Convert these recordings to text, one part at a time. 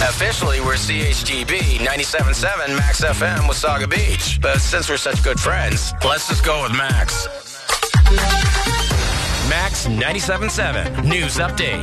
Officially, we're CHGB 97.7 Max FM Wasaga Beach. But since we're such good friends, let's just go with Max. Max 97.7 News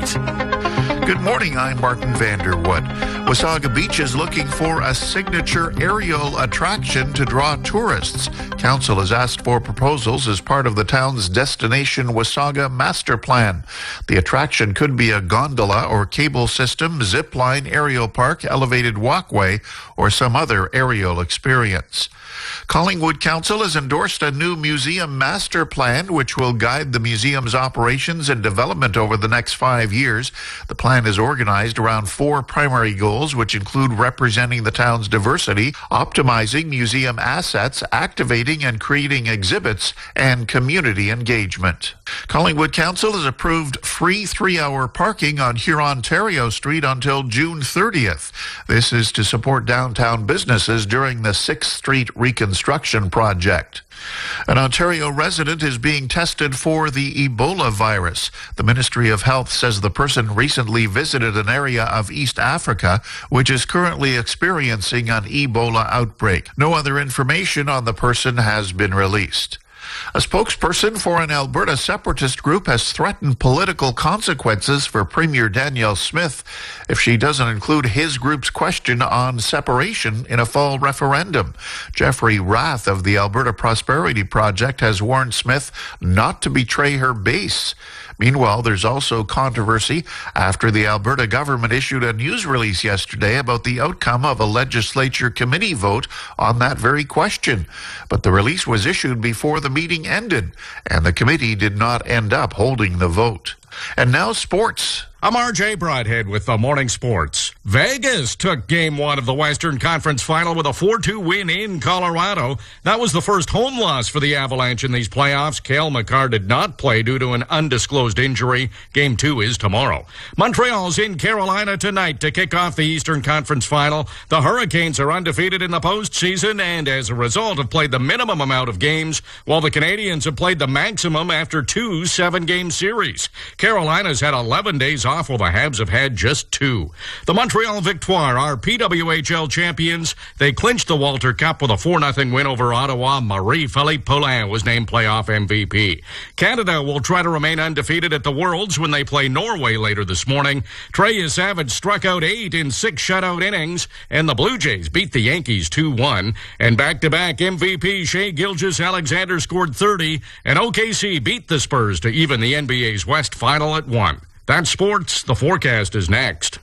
Update. Good morning, I'm Martin Vanderwood. Wasaga Beach is looking for a signature aerial attraction to draw tourists. Council has asked for proposals as part of the town's Destination Wasaga Master Plan. The attraction could be a gondola or cable system, zip line, aerial park, elevated walkway, or some other aerial experience. Collingwood Council has endorsed a new museum master plan which will guide the museum's operations and development over the next 5 years. The plan is organized around 4 primary goals, which include representing the town's diversity, optimizing museum assets, activating and creating exhibits, and community engagement. Collingwood Council has approved free 3-hour parking on Hurontario Street until June 30th. This is to support downtown businesses during the 6th Street reconstruction project. An Ontario resident is being tested for the Ebola virus. The Ministry of Health says the person recently visited an area of East Africa which is currently experiencing an Ebola outbreak. No other information on the person has been released. A spokesperson for an Alberta separatist group has threatened political consequences for Premier Danielle Smith if she doesn't include his group's question on separation in a fall referendum. Jeffrey Rath of the Alberta Prosperity Project has warned Smith not to betray her base. Meanwhile, there's also controversy after the Alberta government issued a news release yesterday about the outcome of a legislature committee vote on that very question. But the release was issued before the meeting ended, and the committee did not end up holding the vote. And now sports. I'm RJ Broadhead with the Morning Sports. Vegas took Game 1 of the Western Conference Final with a 4-2 win in Colorado. That was the first home loss for the Avalanche in these playoffs. Cale Makar did not play due to an undisclosed injury. Game 2 is tomorrow. Montreal's in Carolina tonight to kick off the Eastern Conference Final. The Hurricanes are undefeated in the postseason and as a result have played the minimum amount of games, while the Canadiens have played the maximum after 2 7-game series. Carolina's had 11 days off while the Habs have had just 2. The Montreal Victoire are PWHL champions. They clinched the Walter Cup with a 4-0 win over Ottawa. Marie-Philippe Poulin was named playoff MVP. Canada will try to remain undefeated at the Worlds when they play Norway later this morning. Trey Savage struck out 8 in 6 shutout innings, and the Blue Jays beat the Yankees 2-1. And back-to-back MVP Shai Gilgeous-Alexander scored 30, and OKC beat the Spurs to even the NBA's West Final at 1. That's sports. The forecast is next.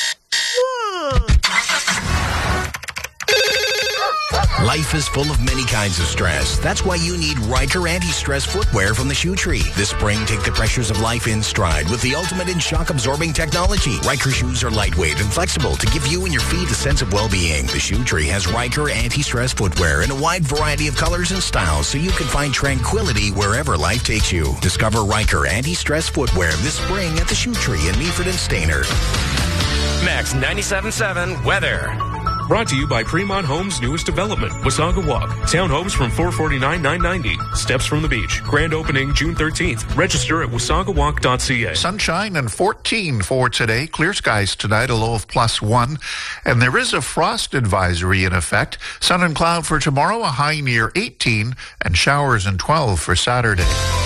Life is full of many kinds of stress. That's why you need Riker anti-stress footwear from the Shoe Tree. This spring, take the pressures of life in stride with the ultimate in shock-absorbing technology. Riker shoes are lightweight and flexible to give you and your feet a sense of well-being. The Shoe Tree has Riker anti-stress footwear in a wide variety of colors and styles so you can find tranquility wherever life takes you. Discover Riker anti-stress footwear this spring at the Shoe Tree in Meaford and Stayner. Max 97.7 weather. Brought to you by Fremont Homes' newest development, Wasaga Walk. Townhomes from $449,990. Steps from the beach. Grand opening June 13th. Register at wasagawalk.ca. Sunshine and 14 for today. Clear skies tonight, a low of +1. And there is a frost advisory in effect. Sun and cloud for tomorrow, a high near 18, and showers and 12 for Saturday.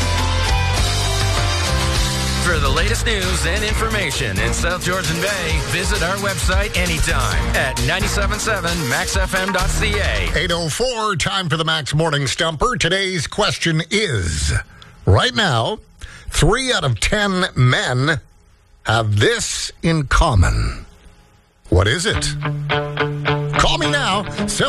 For the latest news and information in South Georgian Bay, visit our website anytime at 977maxfm.ca. 8:04, time for the Max Morning Stumper. Today's question is, right now, 3 out of 10 men have this in common. What is it? Call me now,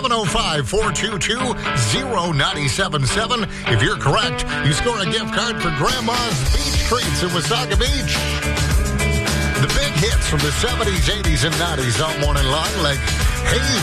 705-422-0977. If you're correct, you score a gift card for Grandma's Beach Treats in Wasaga Beach. The big hits from the 70s, 80s, and 90s all morning long, like Hey